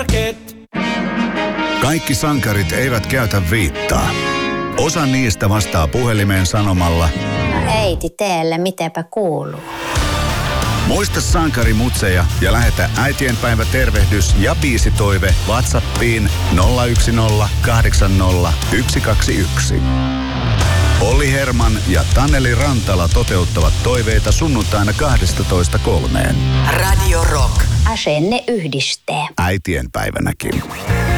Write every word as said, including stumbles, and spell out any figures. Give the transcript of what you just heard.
Kaikki sankarit eivät käytä viittaa. Osa niistä vastaa puhelimeen sanomalla: äiti, teelle, mitäpä kuuluu? Muista sankarimutseja ja lähetä äitienpäivä tervehdys ja biisitoive WhatsAppiin nolla yksi nolla kahdeksan nolla yksi kaksi yksi. Olli Herman ja Taneli Rantala toteuttavat toiveita sunnuntaina kaksitoista kolmeen. Radio Rock. Asenne yhdistää. Äitienpäivänäkin.